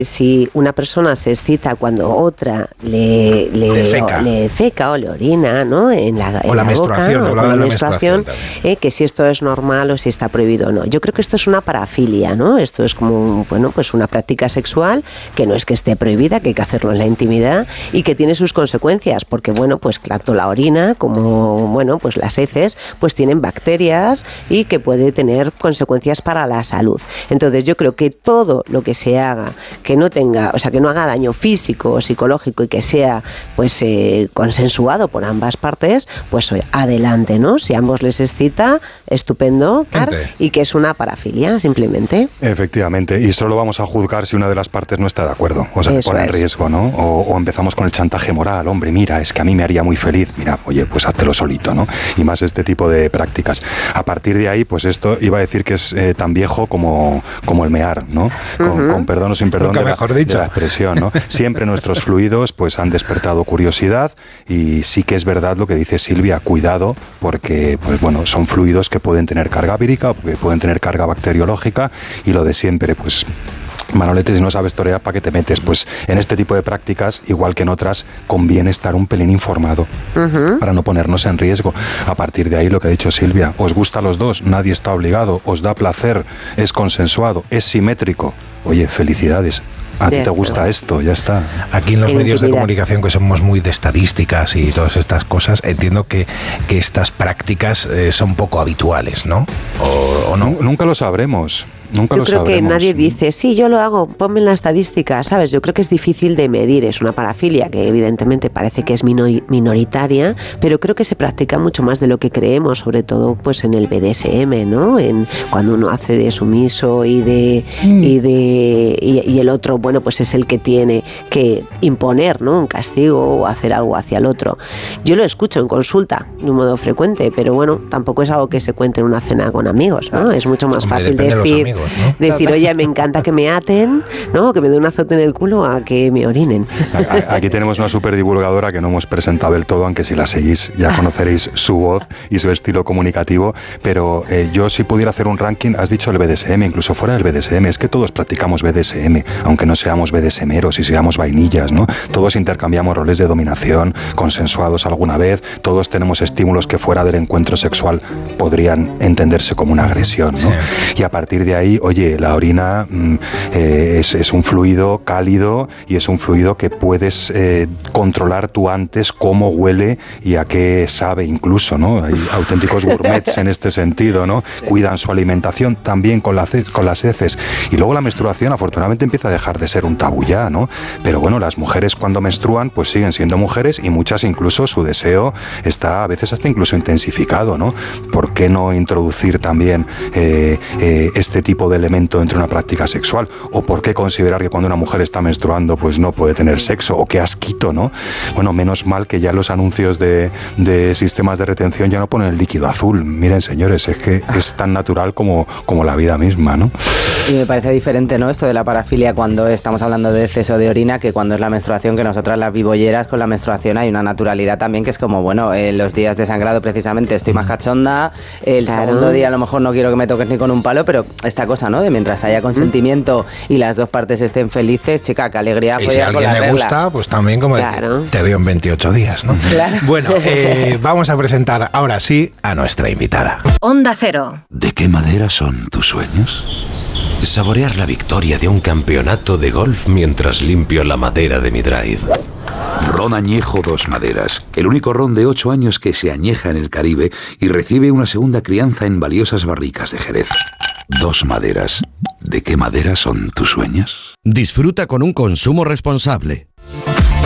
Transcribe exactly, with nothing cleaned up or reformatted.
Si una persona se excita cuando otra le, le, le, feca. O, le feca o le orina, ¿no? En la, en o la, la menstruación, boca, o o la, la menstruación, eh, que si esto es normal o si está prohibido o no. Yo creo que esto es una parafilia, ¿no? Esto es como, bueno, pues una práctica sexual que no es que esté prohibida, que hay que hacerlo en la intimidad y que tiene sus consecuencias, porque, bueno, pues tanto la orina como, bueno, pues las heces, pues tienen bacterias y que puede tener consecuencias para la salud. Entonces, yo creo que todo lo que se haga, que no tenga, o sea, que no haga daño físico o psicológico y que sea pues eh, consensuado por ambas partes, pues oye, adelante, ¿no? Si a ambos les excita, estupendo, claro, y que es una parafilia, simplemente. Efectivamente, y solo vamos a juzgar si una de las partes no está de acuerdo, o sea, Eso pone en es. riesgo, ¿no? O, o empezamos con el chantaje moral, hombre, mira, es que a mí me haría muy feliz, mira, oye, pues háztelo solito, ¿no? Y más este tipo de prácticas. A partir de ahí, pues esto iba a decir que es eh, tan viejo como, como el mear, ¿no? Con, uh-huh. con perdón o sin perdón de la, de la expresión, ¿no? Siempre nuestros fluidos pues han despertado curiosidad y sí que es verdad lo que dice Silvia, cuidado, porque pues bueno, son fluidos que pueden tener carga vírica, que pueden tener carga bacteriológica y lo de siempre, pues Manolete, si no sabes torear, ¿para qué te metes? Pues en este tipo de prácticas, igual que en otras, conviene estar un pelín informado uh-huh. para no ponernos en riesgo. A partir de ahí, lo que ha dicho Silvia, os gusta a los dos, nadie está obligado, os da placer, es consensuado, es simétrico. Oye, felicidades. A ti te gusta esto, ya está. Aquí en los medios de comunicación, que somos muy de estadísticas y todas estas cosas, entiendo que, que estas prácticas eh, son poco habituales, ¿no? ¿O, o no? Nunca lo sabremos. Nunca yo lo creo sabremos. que nadie dice, sí, yo lo hago, ponme en la estadística, ¿sabes? Yo creo que es difícil de medir, es una parafilia que evidentemente parece que es minoritaria, pero creo que se practica mucho más de lo que creemos, sobre todo pues en el B D S M, ¿no? En cuando uno hace de sumiso y de mm. y de y, y el otro, bueno, pues es el que tiene que imponer, ¿no? Un castigo o hacer algo hacia el otro. Yo lo escucho en consulta de un modo frecuente, pero bueno, tampoco es algo que se cuente en una cena con amigos, ¿no? Es mucho más Hombre, fácil decir ¿no? Decir, oye, me encanta que me aten, ¿no? Que me dé un azote en el culo a que me orinen. Aquí tenemos una super divulgadora que no hemos presentado del todo, aunque si la seguís ya conoceréis su voz y su estilo comunicativo, pero eh, yo si pudiera hacer un ranking, has dicho el B D S M, incluso fuera del B D S M, es que todos practicamos B D S M, aunque no seamos B D S Meros y seamos vainillas, ¿no? Todos intercambiamos roles de dominación, consensuados alguna vez, todos tenemos estímulos que fuera del encuentro sexual podrían entenderse como una agresión, ¿no? Sí. Y a partir de ahí, oye, la orina mm, eh, es, es un fluido cálido y es un fluido que puedes eh, controlar tú antes cómo huele y a qué sabe incluso, ¿no? Hay auténticos gourmets en este sentido, ¿no? Cuidan su alimentación también con, la, con las heces. Y luego la menstruación afortunadamente empieza a dejar de ser un tabú ya, ¿no? Pero bueno, las mujeres cuando menstruan pues siguen siendo mujeres y muchas incluso su deseo está a veces hasta incluso intensificado, ¿no? ¿Por qué no introducir también eh, eh, este tipo de elementos entre una práctica sexual? ¿O por qué considerar que cuando una mujer está menstruando pues no puede tener sexo? ¿O qué asquito, ¿no? Bueno, menos mal que ya los anuncios de, de sistemas de retención ya no ponen el líquido azul. Miren, señores, es que es tan natural como, como la vida misma, ¿no? Y me parece diferente, ¿no? Esto de la parafilia cuando estamos hablando de exceso de orina que cuando es la menstruación, que nosotras las vivolleras con la menstruación hay una naturalidad también que es como, bueno, eh, los días de sangrado precisamente estoy más cachonda, el claro. segundo día a lo mejor no quiero que me toques ni con un palo, pero esta cosa, ¿no? De mientras haya consentimiento y las dos partes estén felices, chica, qué alegría. Y si a alguien le gusta, pues también como claro. decir, te veo en veintiocho días, ¿no? Claro. Bueno, eh, vamos a presentar ahora sí a nuestra invitada. Onda Cero. ¿De qué madera son tus sueños? Saborear la victoria de un campeonato de golf mientras limpio la madera de mi drive. Ron Añejo Dos Maderas, el único ron de ocho años que se añeja en el Caribe y recibe una segunda crianza en valiosas barricas de Jerez. Dos Maderas. ¿De qué madera son tus sueños? Disfruta con un consumo responsable.